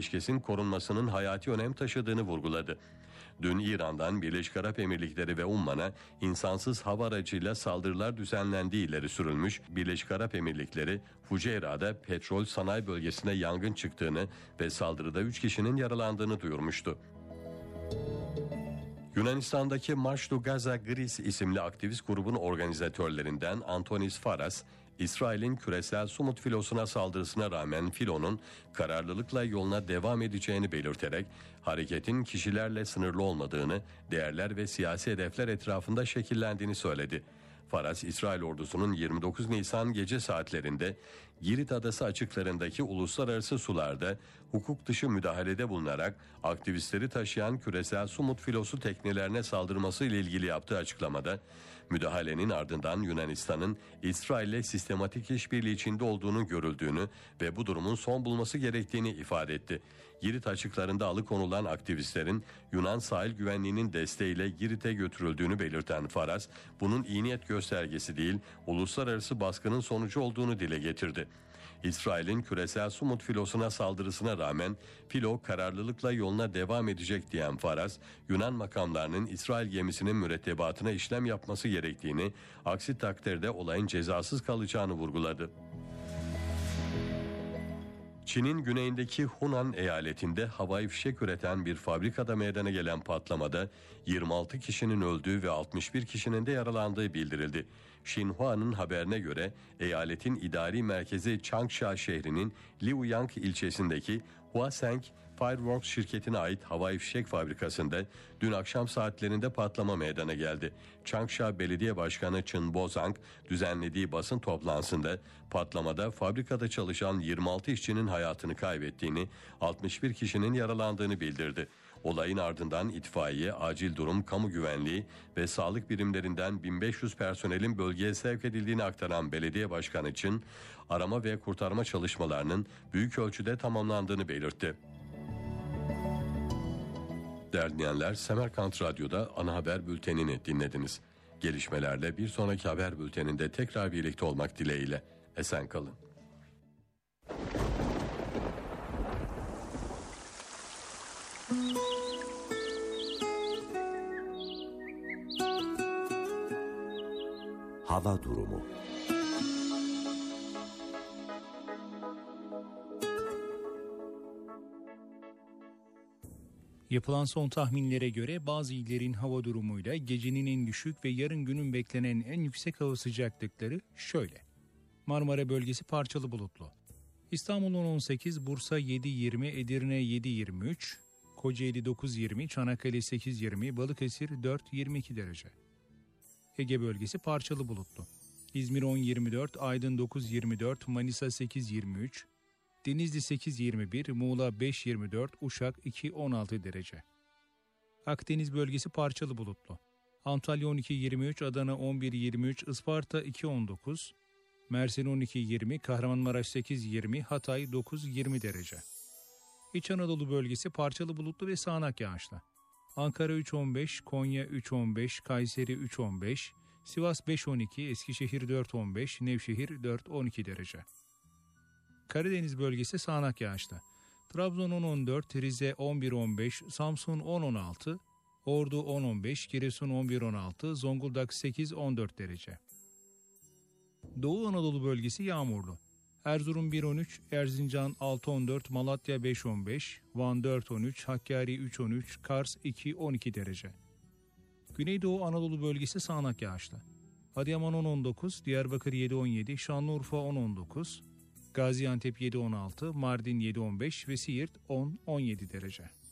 ateşkesin korunmasının hayati önem taşıdığını vurguladı. Dün İran'dan Birleşik Arap Emirlikleri ve Umman'a insansız hava aracıyla saldırılar düzenlendiği ileri sürülmüş. Birleşik Arap Emirlikleri, Fuceyra'da petrol sanayi bölgesinde yangın çıktığını ve saldırıda 3 kişinin yaralandığını duyurmuştu. Yunanistan'daki March to Gaza Greece isimli aktivist grubun organizatörlerinden Antonis Faras, İsrail'in küresel Sumut filosuna saldırısına rağmen filonun kararlılıkla yoluna devam edeceğini belirterek hareketin kişilerle sınırlı olmadığını, değerler ve siyasi hedefler etrafında şekillendiğini söyledi. Faras, İsrail ordusunun 29 Nisan gece saatlerinde Girit Adası açıklarındaki uluslararası sularda hukuk dışı müdahalede bulunarak aktivistleri taşıyan küresel Sumut filosu teknelerine saldırması ile ilgili yaptığı açıklamada, müdahalenin ardından Yunanistan'ın İsrail'le sistematik işbirliği içinde olduğunu görüldüğünü ve bu durumun son bulması gerektiğini ifade etti. Girit açıklarında alıkonulan aktivistlerin Yunan sahil güvenliğinin desteğiyle Girit'e götürüldüğünü belirten Faras, bunun iyi niyet göstergesi değil, uluslararası baskının sonucu olduğunu dile getirdi. İsrail'in küresel Sumut filosuna saldırısına rağmen filo kararlılıkla yoluna devam edecek diyen Faras, Yunan makamlarının İsrail gemisinin mürettebatına işlem yapması gerektiğini, aksi takdirde olayın cezasız kalacağını vurguladı. Çin'in güneyindeki Hunan eyaletinde havai fişek üreten bir fabrikada meydana gelen patlamada 26 kişinin öldüğü ve 61 kişinin de yaralandığı bildirildi. Xinhua'nın haberine göre eyaletin idari merkezi Changsha şehrinin Liuyang ilçesindeki Huaseng Fireworks şirketine ait havai fişek fabrikasında dün akşam saatlerinde patlama meydana geldi. Changsha Belediye Başkanı Chen Bozang düzenlediği basın toplantısında patlamada fabrikada çalışan 26 işçinin hayatını kaybettiğini, 61 kişinin yaralandığını bildirdi. Olayın ardından itfaiye, acil durum, kamu güvenliği ve sağlık birimlerinden 1500 personelin bölgeye sevk edildiğini aktaran belediye başkanı için arama ve kurtarma çalışmalarının büyük ölçüde tamamlandığını belirtti. Değerli dinleyenler, Semerkant Radyo'da ana haber bültenini dinlediniz. Gelişmelerle bir sonraki haber bülteninde tekrar birlikte olmak dileğiyle. Esen kalın. Hava durumu. Yapılan son tahminlere göre bazı illerin hava durumuyla gecenin en düşük ve yarın günün beklenen en yüksek hava sıcaklıkları şöyle. Marmara bölgesi parçalı bulutlu. İstanbul 18, Bursa 7-20, Edirne 7-23, Kocaeli 9-20, Çanakkale 8-20, Balıkesir 4-22 derece. Ege bölgesi parçalı bulutlu. İzmir 10-24, Aydın 9-24, Manisa 8-23, Denizli 8-21, Muğla 5-24, Uşak 2-16 derece. Akdeniz bölgesi parçalı bulutlu. Antalya 12-23, Adana 11-23, Isparta 2-19, Mersin 12-20, Kahramanmaraş 8-20, Hatay 9-20 derece. İç Anadolu bölgesi parçalı bulutlu ve sağanak yağışlı. Ankara 3-15, Konya 3-15, Kayseri 3-15, Sivas 5-12, Eskişehir 4-15, Nevşehir 4-12 derece. Karadeniz bölgesi sağanak yağışlı. Trabzon 10-14, Rize 11-15, Samsun 10-16, Ordu 10-15, Giresun 11-16, Zonguldak 8-14 derece. Doğu Anadolu bölgesi yağmurlu. Erzurum 1-13, Erzincan 6-14, Malatya 5-15, Van 4-13, Hakkari 3-13, Kars 2-12 derece. Güneydoğu Anadolu bölgesi sağanak yağışlı. Adıyaman 10-19, Diyarbakır 7-17, Şanlıurfa 10-19, Gaziantep 7-16, Mardin 7-15 ve Siirt 10-17 derece.